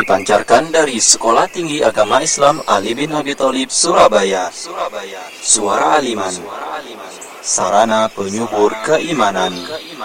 Dipancarkan dari Sekolah Tinggi Agama Islam Ali bin Abi Thalib, Surabaya. Suara Aliman, sarana penyubur keimanan.